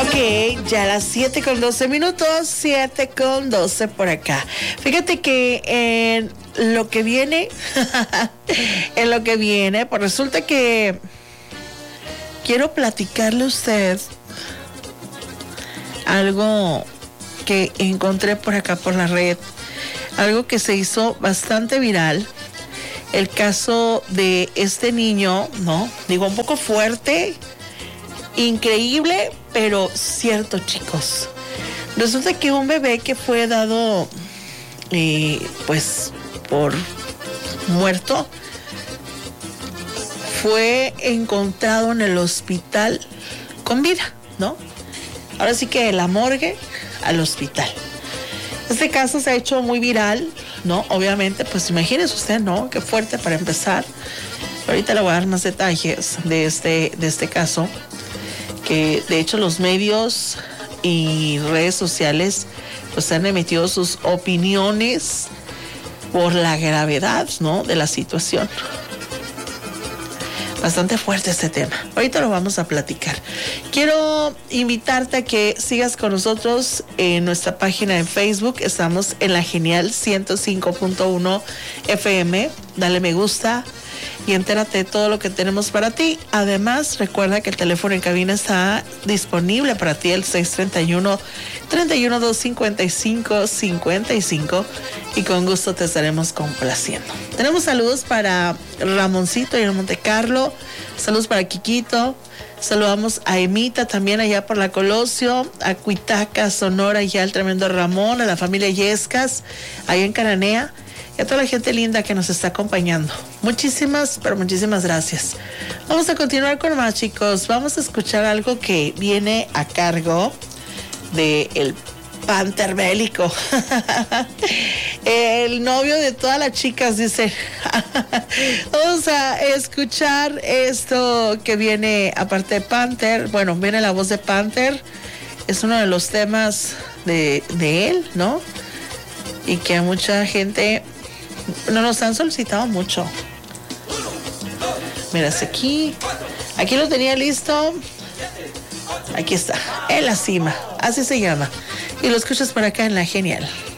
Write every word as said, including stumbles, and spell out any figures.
Ok, ya a las siete con doce minutos, siete con doce por acá. Fíjate que en lo que viene, en lo que viene, pues resulta que quiero platicarle a usted algo que encontré por acá por la red, algo que se hizo bastante viral. El caso de este niño, ¿no? Digo, un poco fuerte, increíble, pero cierto, chicos. Resulta que un bebé que fue dado, eh, pues, por muerto, fue encontrado en el hospital con vida, ¿no? Ahora sí que de la morgue al hospital. Este caso se ha hecho muy viral, ¿no? Obviamente, pues imagínese usted, ¿no? Qué fuerte para empezar. Ahorita le voy a dar más detalles de este, de este caso, que de hecho los medios y redes sociales pues han emitido sus opiniones por la gravedad, ¿no? De la situación. Bastante fuerte este tema. Ahorita lo vamos a platicar. Quiero invitarte a que sigas con nosotros en nuestra página de Facebook. Estamos en La Genial ciento cinco punto uno F M. Dale me gusta y entérate de todo lo que tenemos para ti. Además, recuerda que el teléfono en cabina está disponible para ti, el seis tres uno, tres uno dos, cinco cinco cinco cinco, y con gusto te estaremos complaciendo. Tenemos saludos para Ramoncito y el Monte Carlo, saludos para Quiquito, saludamos a Emita también allá por la Colosio, a Cuitaca, Sonora, ya el tremendo Ramón, a la familia Yescas, allá en Cananea, y a toda la gente linda que nos está acompañando. Muchísimas, pero muchísimas gracias. Vamos a continuar con más, chicos. Vamos a escuchar algo que viene a cargo de el Panther bélico. El novio de todas las chicas, dice. Vamos a escuchar esto que viene aparte de Panther. Bueno, viene la voz de Panther. Es uno de los temas de, de él, ¿no? Y que a mucha gente no nos han solicitado mucho. Miras aquí. Aquí lo tenía listo. Aquí está. En la cima. Así se llama. Y lo escuchas por acá en La Genial.